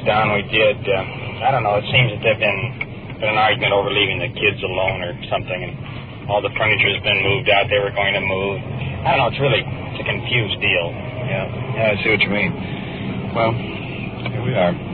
Don, we did. I don't know, it seems that there's been an argument over leaving the kids alone or something, and all the furniture's been moved out. They were going to move. I don't know, it's a confused deal. Yeah, I see what you mean. Well, here we are.